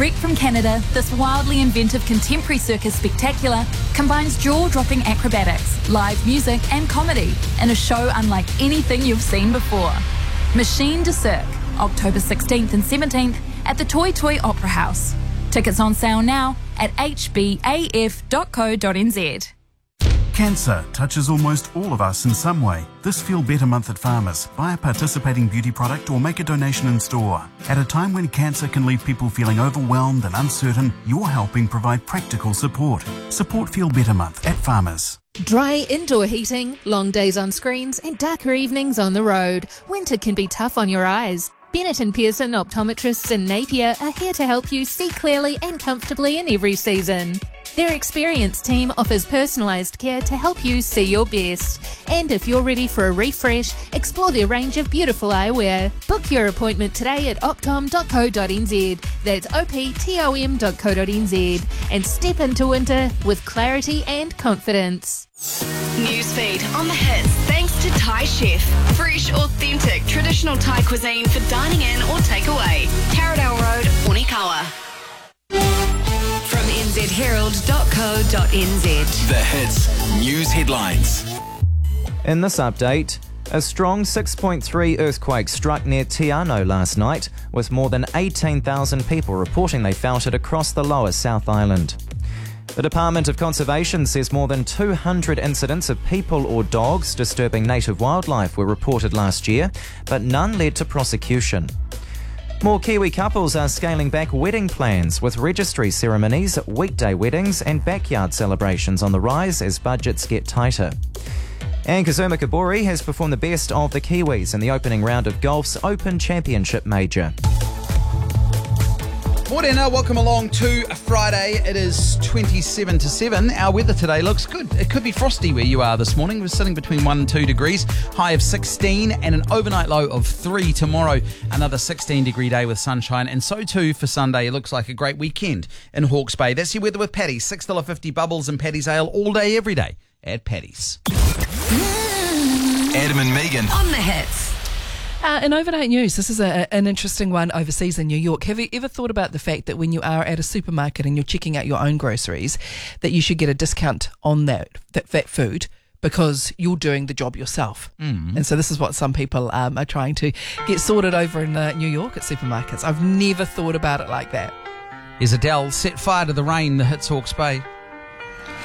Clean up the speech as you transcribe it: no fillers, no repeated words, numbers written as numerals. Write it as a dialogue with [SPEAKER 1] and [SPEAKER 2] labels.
[SPEAKER 1] Direct from Canada, this wildly inventive contemporary circus spectacular combines jaw-dropping acrobatics, live music and comedy in a show unlike anything you've seen before. Machine de Cirque, October 16th and 17th at the Toy Toy Opera House. Tickets on sale now at hbaf.co.nz.
[SPEAKER 2] Cancer touches almost all of us in some way. This Feel Better month at Farmers, buy a participating beauty product or make a donation in store. At a time when cancer can leave people feeling overwhelmed and uncertain, you're helping provide practical support. Support Feel Better month at Farmers.
[SPEAKER 3] Dry indoor heating, long days on screens and darker evenings on the road. Winter can be tough on your eyes. Bennett & Pearson optometrists in Napier are here to help you see clearly and comfortably in every season. Their experienced team offers personalised care to help you see your best. And if you're ready for a refresh, explore their range of beautiful eyewear. Book your appointment today at optom.co.nz. That's optom.co.nz. And step into winter with clarity and confidence.
[SPEAKER 4] Newsfeed on the hits thanks to Thai Chef. Fresh, authentic, traditional Thai cuisine for dining in or takeaway. Taradale Road, Onikawa. From nzherald.co.nz.
[SPEAKER 5] The hits news headlines.
[SPEAKER 6] In this update, a strong 6.3 earthquake struck near Tiano last night, with more than 18,000 people reporting they felt it across the lower South Island. The Department of Conservation says more than 200 incidents of people or dogs disturbing native wildlife were reported last year, but none led to prosecution. More Kiwi couples are scaling back wedding plans, with registry ceremonies, weekday weddings and backyard celebrations on the rise as budgets get tighter. And Kazuma Kabori has performed the best of the Kiwis in the opening round of golf's Open Championship Major.
[SPEAKER 7] Morena, welcome along to a Friday. It is 27 to 7. Our weather today looks good. It could be frosty where you are this morning. We're sitting between 1 and 2 degrees, high of 16 and an overnight low of 3 tomorrow. Another 16-degree day with sunshine, and so too for Sunday. It looks like a great weekend in Hawke's Bay. That's your weather with Paddy's. $6.50 bubbles and Paddy's Ale all day, every day at Paddy's.
[SPEAKER 5] Adam and Megan
[SPEAKER 4] On the hits.
[SPEAKER 8] In overnight news, this is an interesting one overseas in New York. Have you ever thought about the fact that when you are at a supermarket and you're checking out your own groceries, that you should get a discount on that food because you're doing the job yourself? And so this is what some people are trying to get sorted over in New York at supermarkets. I've never thought about it like that.
[SPEAKER 7] Is Adele set fire to the rain that hits Hawke's Bay?